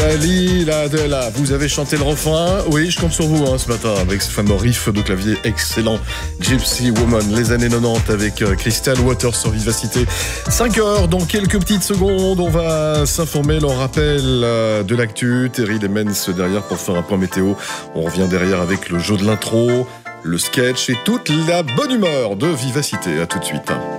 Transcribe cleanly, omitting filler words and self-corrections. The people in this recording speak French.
Lila Della, vous avez chanté le refrain. Oui, je compte sur vous ce matin avec ce fameux riff de clavier excellent. Gypsy Woman, les années 90 avec Crystal Waters sur Vivacité. 5 heures, dans quelques petites secondes, on va s'informer. L'on rappelle de l'actu. Terry Lemens derrière pour faire un point météo. On revient derrière avec le jeu de l'intro, le sketch et toute la bonne humeur de Vivacité. À tout de suite.